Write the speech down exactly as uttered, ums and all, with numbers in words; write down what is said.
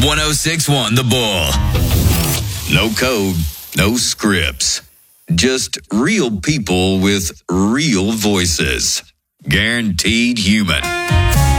one oh six point one The Bull. No code, no scripts. Just real people with real voices. Guaranteed human.